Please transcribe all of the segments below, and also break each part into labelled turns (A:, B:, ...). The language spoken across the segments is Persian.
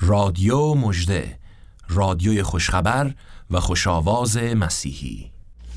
A: رادیو مژده، رادیوی خوشخبر و خوش‌آواز مسیحی.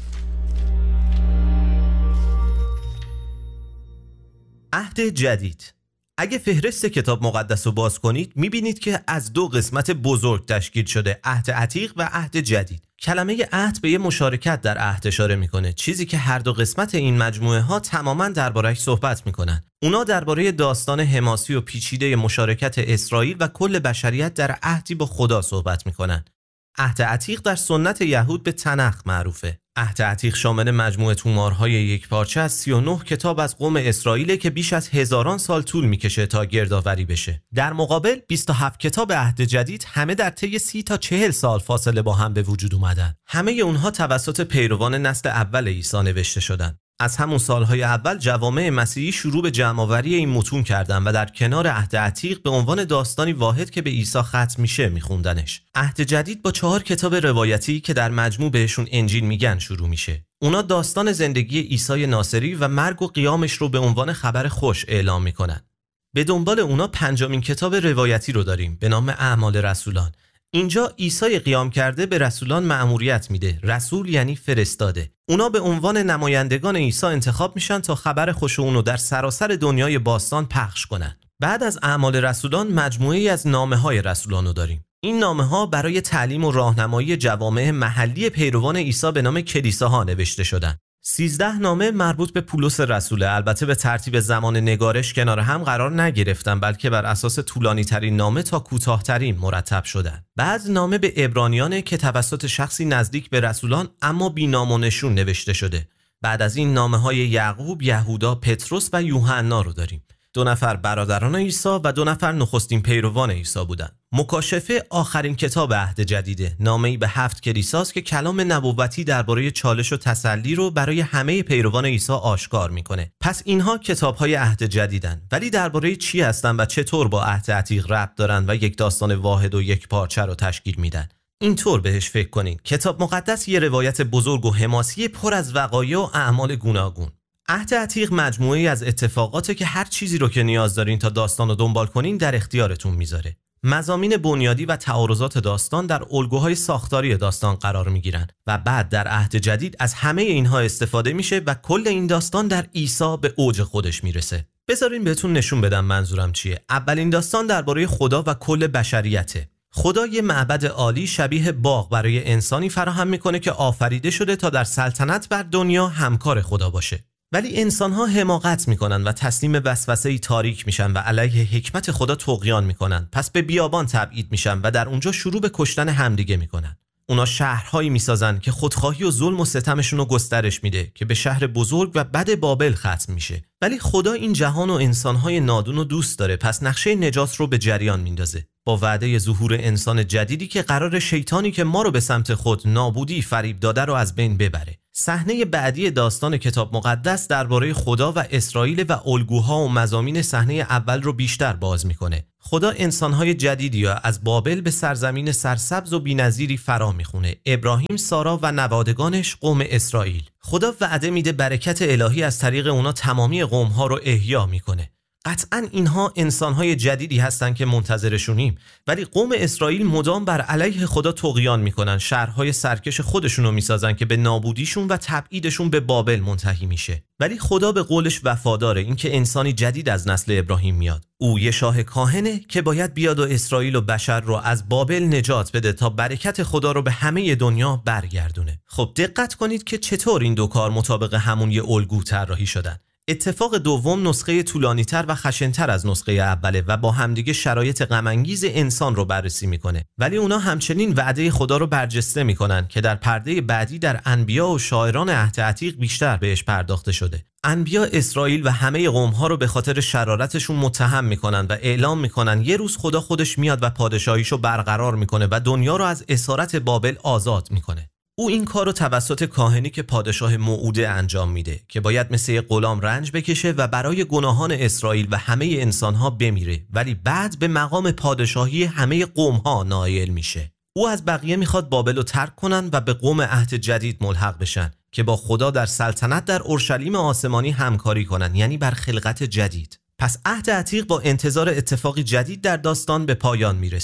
B: عهد جدید. اگه فهرست کتاب مقدس رو باز کنید میبینید که از دو قسمت بزرگ تشکیل شده: عهد عتیق و عهد جدید. کلمه عهد به یه مشارکت در عهد اشاره میکنه، چیزی که هر دو قسمت این مجموعه ها تماماً درباره‌اش صحبت میکنن. اونا درباره داستان حماسی و پیچیده مشارکت اسرائیل و کل بشریت در عهدی با خدا صحبت میکنن. عهد عتیق در سنت یهود به تنخ معروفه. عهد عتیق شامل مجموعه تومارهای یکپارچه از 39 کتاب از قوم اسرائیل که بیش از هزاران سال طول میکشه تا گردآوری بشه. در مقابل 27 کتاب عهد جدید همه در طی 30 تا 40 سال فاصله با هم به وجود اومدن. همه اونها توسط پیروان نسل اول عیسی نوشته شدن. از همون سالهای اول جوامع مسیحی شروع به جمع‌آوری این متون کردن و در کنار عهد عتیق به عنوان داستانی واحد که به عیسی ختم میشه میخوندنش. عهد جدید با 4 کتاب روایتی که در مجموع بهشون انجیل میگن شروع میشه. اونا داستان زندگی عیسی ناصری و مرگ و قیامش رو به عنوان خبر خوش اعلام میکنن. به دنبال اونا 5مین کتاب روایتی رو داریم به نام اعمال رسولان. اینجا عیسی قیام کرده به رسولان مأموریت میده. رسول یعنی فرستاده. اونا به عنوان نمایندگان عیسی انتخاب میشن تا خبر خوش اونو در سراسر دنیای باستان پخش کنن. بعد از اعمال رسولان مجموعه‌ای از نامه‌های رسولان رو داریم. این نامه‌ها برای تعلیم و راهنمایی جوامع محلی پیروان عیسی به نام کلیساها نوشته شدن. 13 نامه مربوط به پولس رسوله، البته به ترتیب زمان نگارش کنار هم قرار نگرفتن، بلکه بر اساس طولانی ترین نامه تا کوتاه ترین مرتب شدن. بعض نامه به عبرانیانه که توسط شخصی نزدیک به رسولان اما بی نام و نشون نوشته شده. بعد از این نامه‌های یعقوب، یهودا، پتروس و یوحنا رو داریم. 2 نفر برادران عیسی و 2 نفر نخستین پیروان عیسی بودند. مکاشفه آخرین کتاب عهد جدیده، نامه‌ای به 7 کلیساست که کلام نبوتی درباره چالش و تسلی رو برای همه پیروان عیسی آشکار میکنه. پس اینها کتاب‌های عهد جدیدن، ولی درباره چی هستن و چطور با عهد عتیق ربط دارن و یک داستان واحد و یک پارچه رو تشکیل میدن؟ اینطور بهش فکر کنین. کتاب مقدس یه روایت بزرگ و حماسی پر از وقایع و اعمال گوناگون. عهد عتیق مجموعه‌ای از اتفاقاته که هر چیزی رو که نیاز دارین تا داستان رو دنبال کنین در اختیارتون میذاره. مضامین بنیادی و تعارضات داستان در الگوهای ساختاری داستان قرار میگیرن و بعد در عهد جدید از همه اینها استفاده میشه و کل این داستان در عیسی به اوج خودش میرسه. بذارین بهتون نشون بدم منظورم چیه. اولین داستان درباره خدا و کل بشریته. خدا یه معبد عالی شبیه باغ برای انسانی فراهم میکنه که آفریده شده تا در سلطنت بر دنیا همکار خدا باشه. ولی انسان‌ها حماقت میکنن و تسلیم وسوسه‌ای تاریک میشن و علیه حکمت خدا طغیان میکنن. پس به بیابان تبعید میشن و در اونجا شروع به کشتن همدیگه میکنن. اونا شهرهایی میسازن که خودخواهی و ظلم و ستمشون رو گسترش میده که به شهر بزرگ و بد بابل ختم میشه. ولی خدا این جهان و انسان‌های نادون رو دوست داره، پس نقشه نجات رو به جریان میندازه با وعده ظهور انسان جدیدی که قرار شیطانی که ما رو به سمت خود نابودی فریب داده رو از بین ببره. صحنه بعدی داستان کتاب مقدس درباره خدا و اسرائیل و الگوها و مضامین صحنه اول رو بیشتر باز میکنه. خدا انسانهای جدیدی را از بابل به سرزمین سرسبز و بی‌نظیری فرا میخونه. ابراهیم، سارا و نوادگانش قوم اسرائیل. خدا وعده میده برکت الهی از طریق اونا تمامی قومها رو احیا میکنه. قطعاً اینها انسانهای جدیدی هستن که منتظرشونیم، ولی قوم اسرائیل مدام بر علیه خدا طغیان میکنن. شهرهای سرکش خودشونو میسازن که به نابودیشون و تبعیدشون به بابل منتهی میشه. ولی خدا به قولش وفاداره، اینکه انسانی جدید از نسل ابراهیم میاد. او یه شاه کاهنه که باید بیاد و اسرائیل و بشر رو از بابل نجات بده تا برکت خدا رو به همه دنیا برگردونه. خب دقت کنید که چطور این دو کار مطابق همون یه الگو طراحی شدن. اتفاق دوم نسخه طولانی‌تر و خشن‌تر از نسخه اوله و با همدیگه شرایط غم‌انگیز انسان رو بررسی میکنه. ولی اونا همچنین وعده خدا رو برجسته میکنن که در پرده بعدی در انبیا و شاعران عهد عتیق بیشتر بهش پرداخته شده. انبیا اسرائیل و همه قوم‌ها رو به خاطر شرارتشون متهم میکنن و اعلام میکنن یه روز خدا خودش میاد و پادشاهیشو برقرار میکنه و دنیا رو از اسارت بابل آزاد میکنه. او این کار رو توسط کاهنی که پادشاه موعوده انجام میده که باید مثل یک غلام رنج بکشه و برای گناهان اسرائیل و همه انسانها بمیره، ولی بعد به مقام پادشاهی همه قومها نائل میشه. او از بقیه میخواد بابل رو ترک کنن و به قوم عهد جدید ملحق بشن که با خدا در سلطنت در اورشلیم آسمانی همکاری کنن، یعنی بر خلقت جدید. پس عهد عتیق با انتظار اتفاقی جدید در داستان به پایان میرسه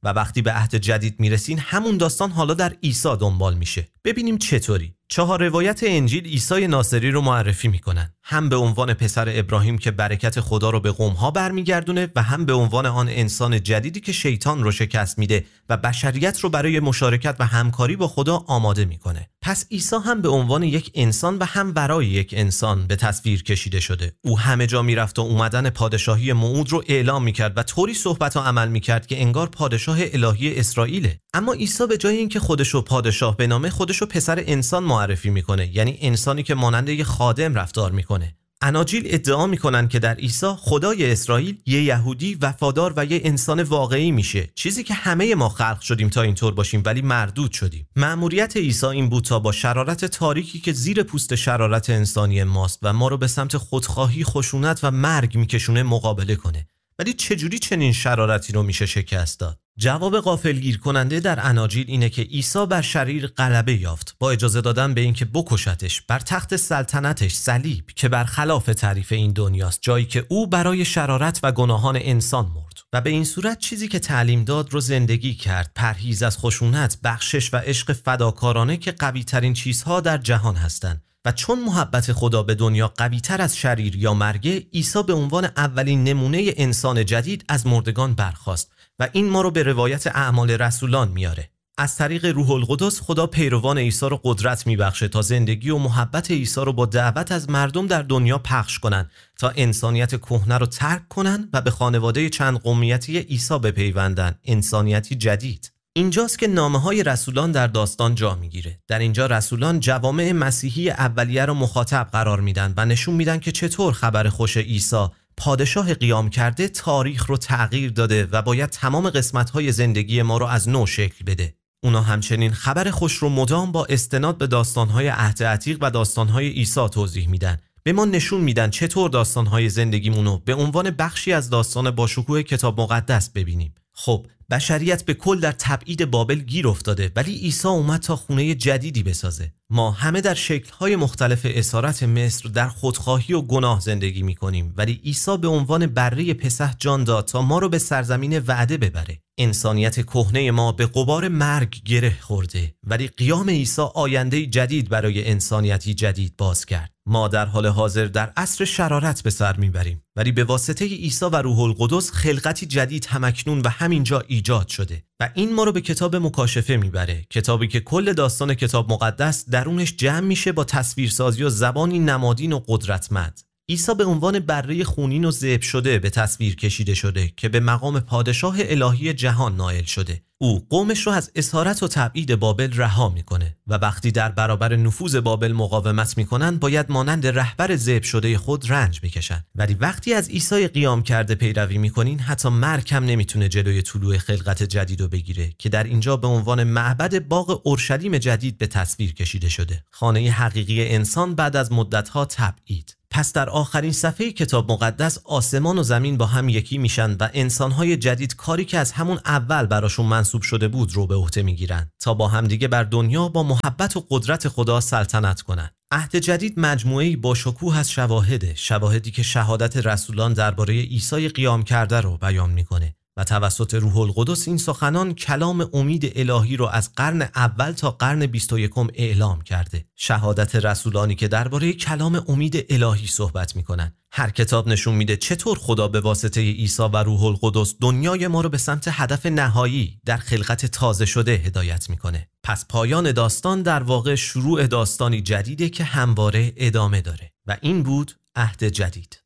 B: و وقتی به عهد جدید میرسین همون داستان حالا در عیسی دنبال میشه. ببینیم چطوری. 4 روایت انجیل عیسی ناصری رو معرفی میکنن، هم به عنوان پسر ابراهیم که برکت خدا رو به قوم‌ها برمیگردونه و هم به عنوان آن انسان جدیدی که شیطان رو شکست میده و بشریت رو برای مشارکت و همکاری با خدا آماده میکنه. پس عیسی هم به عنوان یک انسان و هم برای یک انسان به تصویر کشیده شده. او همه جا میرفت و اومدن پادشاهی موعود رو اعلام میکرد و طوری صحبت و عمل میکرد که انگار پادشاه الهی اسرائیله. اما عیسی به جای اینکه خودشو پادشاه بنامه، خودشو پسر انسان معرفی میکنه، یعنی انسانی که مانند یک خادم رفتار میکنه. اناجیل ادعا میکنن که در عیسی خدای اسرائیل یه یهودی وفادار و یه انسان واقعی میشه، چیزی که همه ما خلق شدیم تا اینطور باشیم ولی مردود شدیم. مأموریت عیسی این بود تا با شرارت تاریکی که زیر پوست شرارت انسانی ماست و ما رو به سمت خودخواهی، خشونت و مرگ میکشونه مقابله کنه. ولی چجوری چنین شرارتی رو میشه شکست داد؟ جواب غافلگیر کننده در اناجیل اینه که عیسی بر شریر غلبه یافت با اجازه دادن به اینکه بکشتش بر تخت سلطنتش صلیب، که برخلاف تعریف این دنیاست، جایی که او برای شرارت و گناهان انسان مرد و به این صورت چیزی که تعلیم داد رو زندگی کرد، پرهیز از خشونت، بخشش و عشق فداکارانه که قوی ترین چیزها در جهان هستند. و چون محبت خدا به دنیا قوی تر از شریر یا مرگ، عیسی به عنوان اولین نمونه انسان جدید از مردگان برخاست و این ما رو به روایت اعمال رسولان میاره. از طریق روح القدس خدا پیروان عیسی رو قدرت میبخشه تا زندگی و محبت عیسی رو با دعوت از مردم در دنیا پخش کنن تا انسانیت کهنه رو ترک کنن و به خانواده چند قومیتی عیسی بپیوندن، انسانیتی جدید. اینجاست که نامه‌های رسولان در داستان جا میگیره. در اینجا رسولان جوامع مسیحی اولیه رو مخاطب قرار میدن و نشون میدن که چطور خبر خوش عیسی، پادشاه قیام کرده، تاریخ رو تغییر داده و باید تمام قسمت‌های زندگی ما رو از نو شکل بده. اونا همچنین خبر خوش رو مدام با استناد به داستان‌های عهد عتیق و داستان‌های عیسی توضیح میدن. به ما نشون میدن چطور داستان‌های زندگیمون رو به عنوان بخشی از داستان باشکوه کتاب مقدس ببینیم. خب بشریت به کل در تبعید بابل گیر افتاده، ولی عیسی اومد تا خونه جدیدی بسازه. ما همه در شکل‌های مختلف اسارت مصر در خودخواهی و گناه زندگی می‌کنیم، ولی عیسی به عنوان بره پسح جان داد تا ما رو به سرزمین وعده ببره. انسانیت کهنه ما به غبار مرگ گره خورده، ولی قیام عیسی آینده جدید برای انسانیتی جدید باز کرد. ما در حال حاضر در عصر شرارت به سر میبریم، ولی به واسطه عیسی و روح القدس خلقتی جدید همکنون و همینجا ایجاد شده و این ما رو به کتاب مکاشفه میبره، کتابی که کل داستان کتاب مقدس درونش جمع میشه با تصویرسازی و زبانی نمادین و قدرتمند. عیسی به عنوان بره خونین و ذبح شده به تصویر کشیده شده که به مقام پادشاه الهی جهان نائل شده. او قومش رو از اسارت و تبعید بابل رها میکنه و وقتی در برابر نفوذ بابل مقاومت میکنن باید مانند رهبر ذبح شده خود رنج بکشن. ولی وقتی از عیسی قیام کرده پیروی میکنین، حتی مرگ هم نمیتونه جلوی طلوع خلقت جدید رو بگیره که در اینجا به عنوان معبد باغ اورشلیم جدید به تصویر کشیده شده، خانه حقیقی انسان بعد از مدت‌ها تبعید. پس در آخرین صفحه کتاب مقدس آسمان و زمین با هم یکی میشن و انسانهای جدید کاری که از همون اول براشون منسوب شده بود رو به عهده میگیرن تا با همدیگه بر دنیا با محبت و قدرت خدا سلطنت کنن. عهد جدید مجموعه‌ای با شکوه از شواهدی که شهادت رسولان درباره عیسی قیام کرده رو بیان میکنه و توسط روح القدس این سخنان کلام امید الهی رو از قرن اول تا قرن 21 اعلام کرده. شهادت رسولانی که درباره کلام امید الهی صحبت میکنن. هر کتاب نشون میده چطور خدا به واسطه عیسی و روح القدس دنیای ما رو به سمت هدف نهایی در خلقت تازه شده هدایت میکنه. پس پایان داستان در واقع شروع داستانی جدیده که همواره ادامه داره و این بود عهد جدید.